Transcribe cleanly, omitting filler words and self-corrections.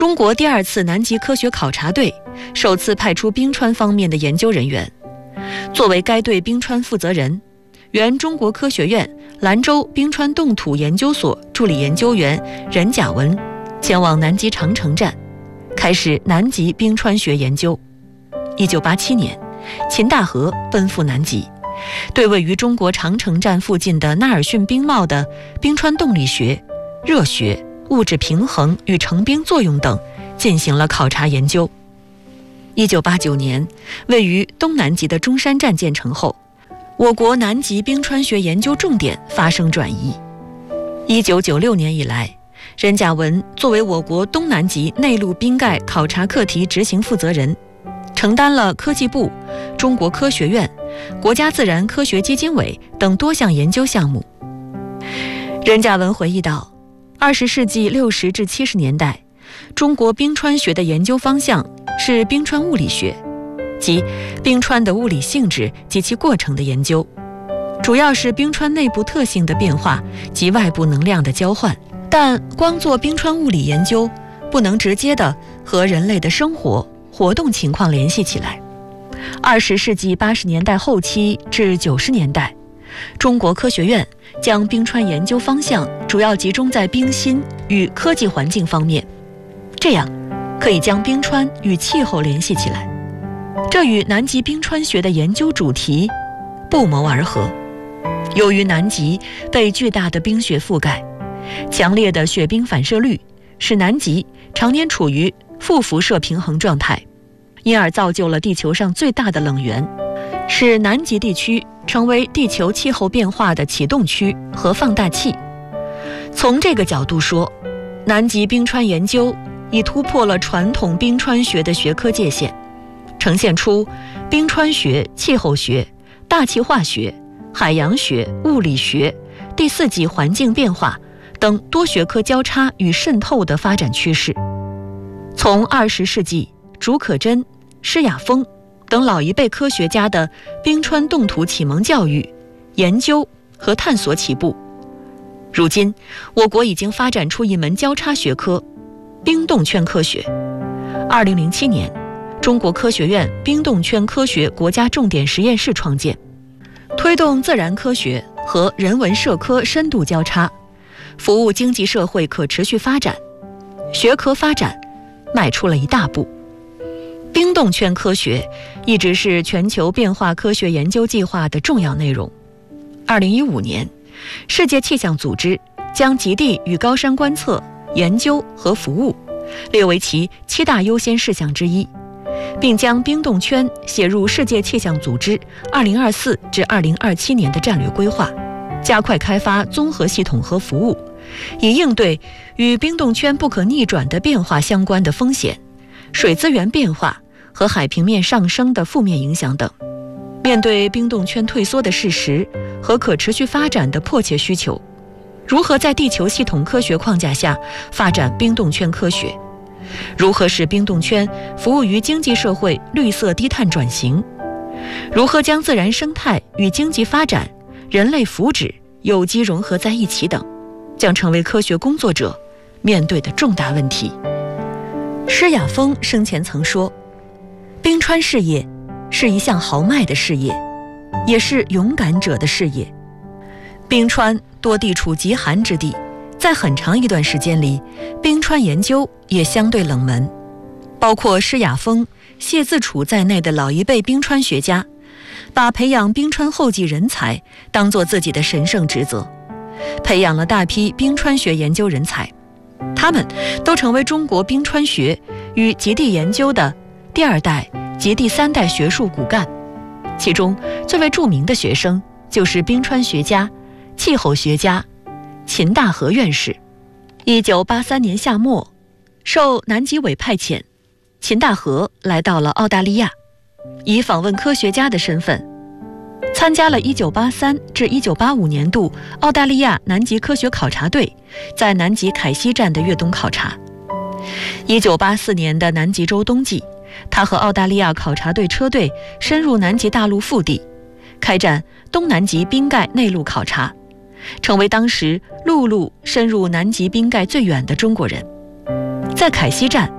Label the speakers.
Speaker 1: 中国第2次南极科学考察队首次派出冰川方面的研究人员。作为该队冰川负责人，原中国科学院兰州冰川冻土研究所助理研究员任甲文前往南极长城站，开始南极冰川学研究。1987年，秦大河奔赴南极，对位于中国长城站附近的纳尔逊冰帽的冰川动力学、热学、物质平衡与成冰作用等进行了考察研究。1989年，位于东南极的中山站建成后，我国南极冰川学研究重点发生转移。1996年以来，任甲文作为我国东南极内陆冰盖考察课题执行负责人，承担了科技部、中国科学院、国家自然科学基金委等多项研究项目。任甲文回忆道，20世纪60至70年代，中国冰川学的研究方向是冰川物理学，即冰川的物理性质及其过程的研究，主要是冰川内部特性的变化及外部能量的交换。但光做冰川物理研究，不能直接的和人类的生活活动情况联系起来。20世纪80年代后期至90年代，中国科学院将冰川研究方向主要集中在冰芯与科技环境方面，这样可以将冰川与气候联系起来，这与南极冰川学的研究主题不谋而合。由于南极被巨大的冰雪覆盖，强烈的雪冰反射率使南极常年处于负辐射平衡状态，因而造就了地球上最大的冷源，使南极地区成为地球气候变化的启动区和放大器。从这个角度说，南极冰川研究已突破了传统冰川学的学科界限，呈现出冰川学、气候学、大气化学、海洋学、物理学、第4纪环境变化等多学科交叉与渗透的发展趋势。从20世纪竺可桢、施雅峰等老一辈科学家的冰川冻土启蒙教育、研究和探索起步，如今我国已经发展出一门交叉学科冰冻圈科学。2007年，中国科学院冰冻圈科学国家重点实验室创建，推动自然科学和人文社科深度交叉，服务经济社会可持续发展，学科发展迈出了一大步。冰冻圈科学一直是全球变化科学研究计划的重要内容。2015年，世界气象组织将极地与高山观测、研究和服务列为其7大优先事项之一，并将冰冻圈写入世界气象组织2024至2027年的战略规划，加快开发综合系统和服务，以应对与冰冻圈不可逆转的变化相关的风险、水资源变化和海平面上升的负面影响等。面对冰冻圈退缩的事实和可持续发展的迫切需求，如何在地球系统科学框架下发展冰冻圈科学？如何使冰冻圈服务于经济社会绿色低碳转型？如何将自然生态与经济发展、人类福祉有机融合在一起等，将成为科学工作者面对的重大问题。施雅峰生前曾说，冰川事业是一项豪迈的事业，也是勇敢者的事业。冰川多地处极寒之地，在很长一段时间里，冰川研究也相对冷门。包括施雅峰、谢自楚在内的老一辈冰川学家，把培养冰川后继人才当作自己的神圣职责，培养了大批冰川学研究人才。他们都成为中国冰川学与极地研究的第2代及第3代学术骨干。其中最为著名的学生就是冰川学家、气候学家秦大河院士。1983年夏末，受南极委派遣，秦大河来到了澳大利亚，以访问科学家的身份参加了1983至1985年度澳大利亚南极科学考察队在南极凯西站的越冬考察。1984年的南极洲冬季，他和澳大利亚考察队车队深入南极大陆腹地，开展东南极冰盖内陆考察，成为当时陆路深入南极冰盖最远的中国人。在凯西站，